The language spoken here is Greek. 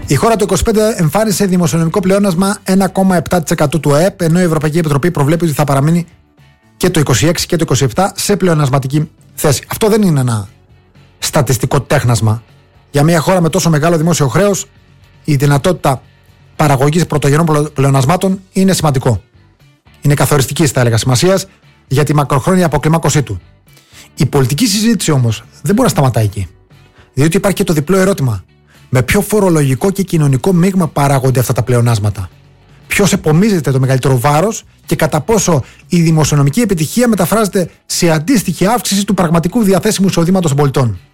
Η χώρα του 25 εμφάνισε δημοσιονομικό πλεόνασμα 1,7% του ΑΕΠ, ενώ η Ευρωπαϊκή Επιτροπή προβλέπει ότι θα παραμείνει και το 26 και το 27 σε πλεονασματική θέση. Αυτό δεν είναι ένα στατιστικό τέχνασμα. Για μια χώρα με τόσο μεγάλο δημόσιο χρέος, η δυνατότητα παραγωγής πρωτογενών πλεονασμάτων είναι σημαντικό. Είναι καθοριστική, θα έλεγα, σημασίας για τη μακροχρόνια αποκλιμάκωσή του. Η πολιτική συζήτηση όμως δεν μπορεί να σταματάει εκεί. Διότι υπάρχει και το διπλό ερώτημα. Με ποιο φορολογικό και κοινωνικό μείγμα παράγονται αυτά τα πλεονάσματα? Ποιος επομίζεται το μεγαλύτερο βάρος και κατά πόσο η δημοσιονομική επιτυχία μεταφράζεται σε αντίστοιχη αύξηση του πραγματικού διαθέσιμου εισοδήματος των πολιτών?